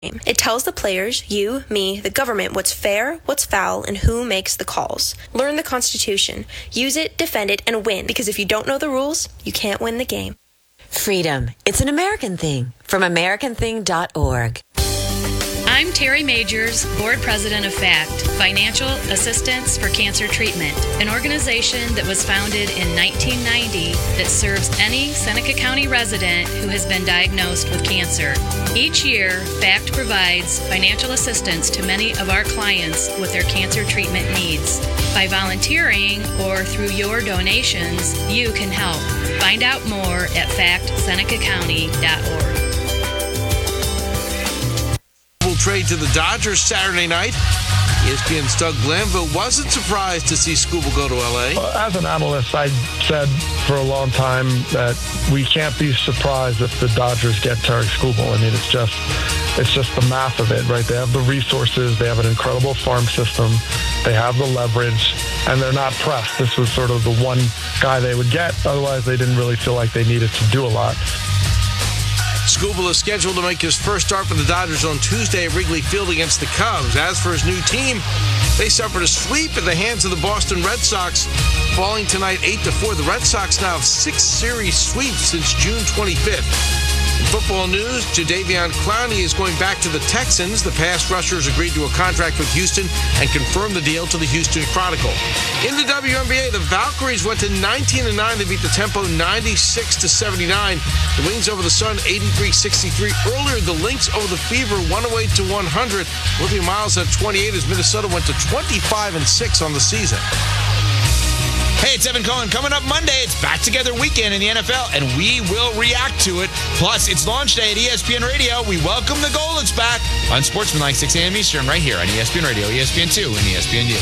It tells the players, you, me, the government, what's fair, what's foul, and who makes the calls. Learn the Constitution. Use it, defend it, and win. Because if you don't know the rules, you can't win the game. Freedom. It's an American thing. From AmericanThing.org. I'm Terry Majors, Board President of FACT, Financial Assistance for Cancer Treatment, an organization that was founded in 1990 that serves any Seneca County resident who has been diagnosed with cancer. Each year, FACT provides financial assistance to many of our clients with their cancer treatment needs. By volunteering or through your donations, you can help. Find out more at factsenecacounty.org. Trade to the Dodgers Saturday night. ESPN's Doug Glanville wasn't surprised to see Skubal go to L.A. As an analyst, I said for a long time that we can't be surprised if the Dodgers get Tarik Skubal. I mean, it's just the math of it, right? They have the resources. They have an incredible farm system. They have the leverage, and they're not pressed. This was sort of the one guy they would get. Otherwise, they didn't really feel like they needed to do a lot. Skubal is scheduled to make his first start for the Dodgers on Tuesday at Wrigley Field against the Cubs. As for his new team, they suffered a sweep at the hands of the Boston Red Sox, falling tonight 8-4. The Red Sox now have 6 series sweeps since June 25th. In football news, Jadeveon Clowney is going back to the Texans. The pass rushers agreed to a contract with Houston and confirmed the deal to the Houston Chronicle. In the WNBA, the Valkyries went to 19-9 to beat the Tempo 96-79. The Wings over the Sun 83-63. Earlier, the Lynx over the Fever 108-100. Olivia Miles at 28 as Minnesota went to 25-6 on the season. Hey, it's Evan Cohen. Coming up Monday, it's Back Together Weekend in the NFL, and we will react to it. Plus, it's launch day at ESPN Radio. We welcome the Golets back on Sportsmanlike 6 a.m. Eastern right here on ESPN Radio, ESPN2, and ESPNU.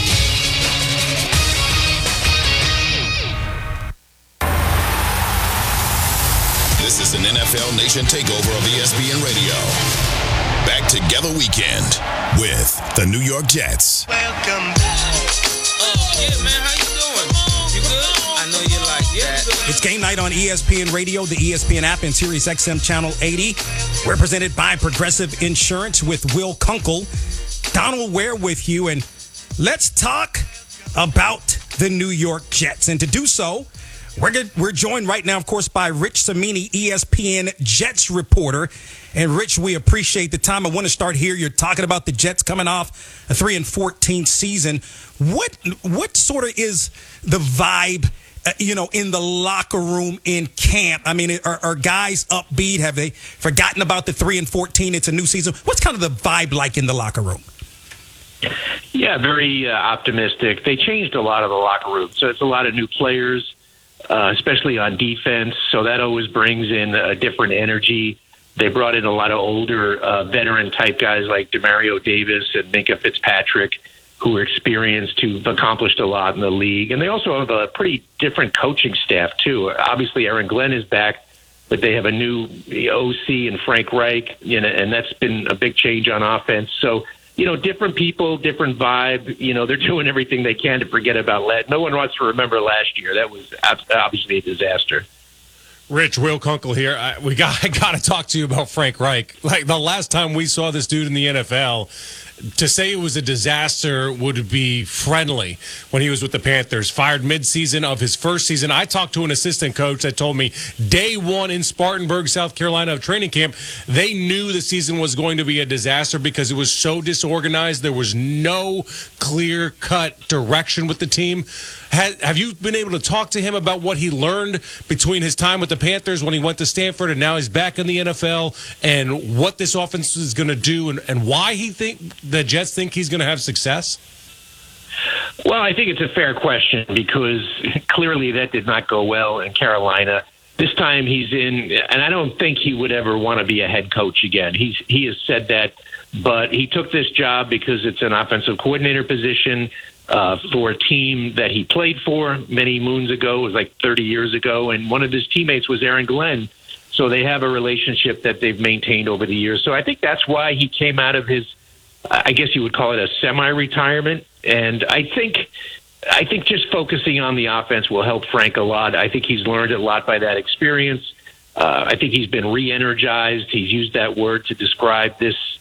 This is an NFL Nation takeover of ESPN Radio. Back Together Weekend with the New York Jets. Welcome back. Yeah, man, how you doing? You good? I know you like that. It's game night on ESPN Radio, the ESPN app, and Sirius XM Channel 80. We're presented by Progressive Insurance with Will Kunkel. Donald Ware with you, and let's talk about the New York Jets. And to do so, we're joined right now, of course, by Rich Cimini, ESPN Jets reporter. And Rich, we appreciate the time. I want to start here. You're talking about the Jets coming off a 3-14 season. What sort of is the vibe, in the locker room in camp? I mean, are guys upbeat? Have they forgotten about the 3-14? It's a new season. What's kind of the vibe like in the locker room? Yeah, very optimistic. They changed a lot of the locker room, so it's a lot of new players, especially on defense. So that always brings in a different energy. They brought in a lot of older veteran-type guys like Demario Davis and Minkah Fitzpatrick, who are experienced, who've accomplished a lot in the league. And they also have a pretty different coaching staff, too. Obviously, Aaron Glenn is back, but they have a new OC in Frank Reich, and that's been a big change on offense. So, different people, different vibe. They're doing everything they can to forget about last. No one wants to remember last year. That was obviously a disaster. Rich, Will Kunkel here. I got to talk to you about Frank Reich. Like, the last time we saw this dude in the NFL, to say it was a disaster would be friendly. When he was with the Panthers, fired midseason of his first season. I talked to an assistant coach that told me day one in Spartanburg, South Carolina, of training camp, they knew the season was going to be a disaster because it was so disorganized. There was no clear-cut direction with the team. Have you been able to talk to him about what he learned between his time with the Panthers when he went to Stanford and now he's back in the NFL, and what this offense is going to do and why the Jets think he's going to have success? Well, I think it's a fair question because clearly that did not go well in Carolina. This time he's in, and I don't think he would ever want to be a head coach again. He has said that, but he took this job because it's an offensive coordinator position for a team that he played for many moons ago. It was like 30 years ago, and one of his teammates was Aaron Glenn. So they have a relationship that they've maintained over the years. So I think that's why he came out of his, I guess you would call it a semi-retirement. And I think just focusing on the offense will help Frank a lot. I think he's learned a lot by that experience. I think he's been re-energized. He's used that word to describe this